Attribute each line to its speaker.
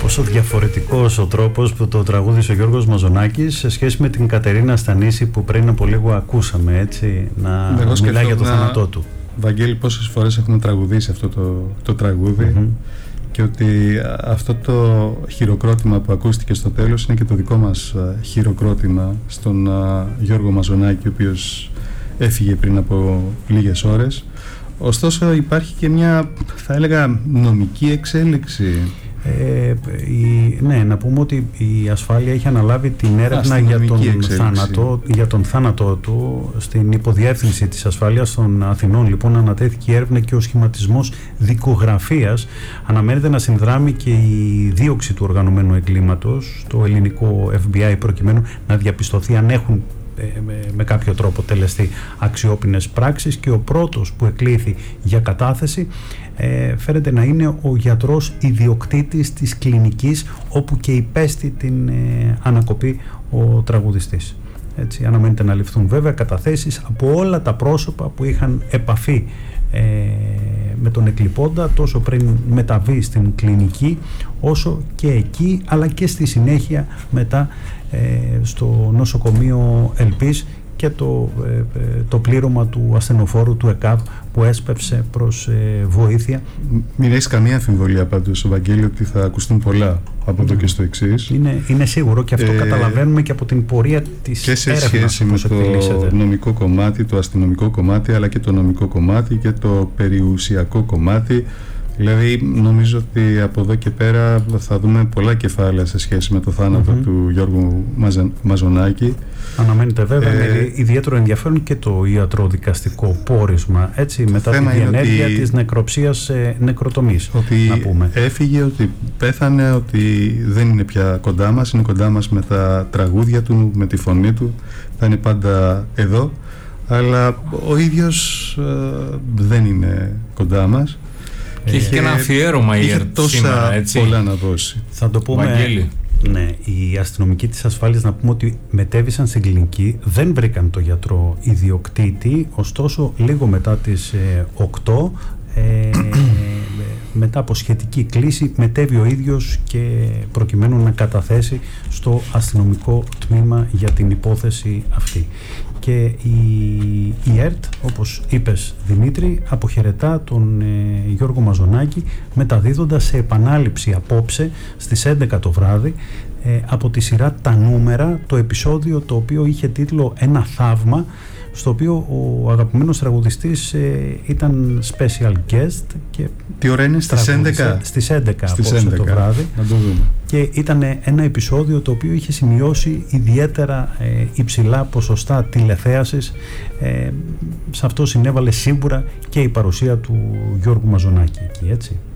Speaker 1: πόσο διαφορετικός ο τρόπος που το τραγούδισε ο Γιώργος Μαζονάκης σε σχέση με την Κατερίνα Στανίση που πριν από λίγο ακούσαμε, έτσι, να μιλάει για το θάνατό του.
Speaker 2: Βαγγέλη, πόσες φορές έχουμε τραγουδήσει αυτό το τραγούδι, και ότι αυτό το χειροκρότημα που ακούστηκε στο τέλος είναι και το δικό μας χειροκρότημα στον Γιώργο Μαζονάκη, ο οποίος έφυγε πριν από λίγες ώρες. Ωστόσο υπάρχει και μια, θα έλεγα, νομική εξέλιξη.
Speaker 1: Ναι, να πούμε ότι η ασφάλεια έχει αναλάβει την έρευνα για τον θάνατό του στην υποδιεύθυνση της ασφάλειας των Αθηνών. Λοιπόν, ανατέθηκε η έρευνα και ο σχηματισμός δικογραφίας. Αναμένεται να συνδράμει και η δίωξη του οργανωμένου εγκλήματος, το ελληνικό FBI, προκειμένου να διαπιστωθεί αν έχουν με κάποιο τρόπο τελεστεί αξιόπινες πράξεις, και ο πρώτος που εκλήθη για κατάθεση φέρεται να είναι ο γιατρός ιδιοκτήτης της κλινικής όπου και υπέστη την ανακοπή ο τραγουδιστής. Έτσι, αναμένεται να ληφθούν βέβαια καταθέσεις από όλα τα πρόσωπα που είχαν επαφή με τον εκλειπώντα, τόσο πριν μεταβεί στην κλινική όσο και εκεί, αλλά και στη συνέχεια μετά στο νοσοκομείο Ελπής, και το πλήρωμα του ασθενοφόρου του ΕΚΑΒ που έσπευσε προς βοήθεια.
Speaker 2: Μην έχεις καμία αμφιβολία πάντως, Βαγγέλη, ότι θα ακουστούν πολλά από εδώ και στο εξής.
Speaker 1: Είναι σίγουρο, και αυτό καταλαβαίνουμε και από την πορεία της έρευνας. Και σε σχέση με
Speaker 2: το νομικό κομμάτι, το αστυνομικό κομμάτι, αλλά και το νομικό κομμάτι και το περιουσιακό κομμάτι. Δηλαδή, νομίζω ότι από εδώ και πέρα θα δούμε πολλά κεφάλαια σε σχέση με το θάνατο του Γιώργου Μαζονάκη.
Speaker 1: Αναμένεται βέβαια με ιδιαίτερο ενδιαφέρον και το ιατροδικαστικό πόρισμα, έτσι, μετά τη διενέργεια της νεκροψίας νεκροτομής.
Speaker 2: Ότι
Speaker 1: να πούμε.
Speaker 2: Έφυγε, ότι πέθανε, ότι δεν είναι πια κοντά μας, είναι κοντά μας με τα τραγούδια του, με τη φωνή του, θα είναι πάντα εδώ, αλλά ο ίδιος δεν είναι κοντά μας.
Speaker 3: Και έχει και ένα αφιέρωμα η ΕΡΤ σήμερα, έτσι.
Speaker 2: Πολλά να δώσει.
Speaker 1: Θα το πούμε.
Speaker 3: Βαγγέλη.
Speaker 1: Ναι, οι αστυνομικοί της ασφάλειας, να πούμε ότι μετέβησαν στην κλινική, δεν βρήκαν το γιατρό ιδιοκτήτη, ωστόσο λίγο μετά τις 8 μετά από σχετική κλίση μετέβη ο ίδιος, και προκειμένου να καταθέσει στο αστυνομικό τμήμα για την υπόθεση αυτή. Και η ΕΡΤ, όπως είπες Δημήτρη, αποχαιρετά τον Γιώργο Μαζονάκη, μεταδίδοντας σε επανάληψη απόψε στις 11 το βράδυ από τη σειρά «Τα νούμερα» το επεισόδιο το οποίο είχε τίτλο «Ένα θαύμα», στο οποίο ο αγαπημένος τραγουδιστής ήταν special guest. Και
Speaker 2: τι ώρα είναι, στις 11?
Speaker 1: Στις 11 το βράδυ.
Speaker 2: Να το δούμε.
Speaker 1: Και ήταν ένα επεισόδιο το οποίο είχε σημειώσει ιδιαίτερα υψηλά ποσοστά τηλεθέασης. Σε αυτό συνέβαλε σίγουρα και η παρουσία του Γιώργου Μαζονάκη εκεί, έτσι.